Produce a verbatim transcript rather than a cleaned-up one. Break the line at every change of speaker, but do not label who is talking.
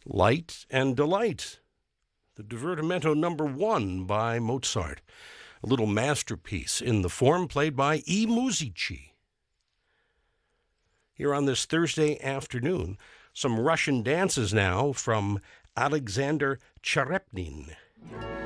Light and Delight, the Divertimento number one by Mozart, a little masterpiece in the form played by I Musici. Here on this Thursday afternoon, some Russian dances now from Alexander Cherepnin.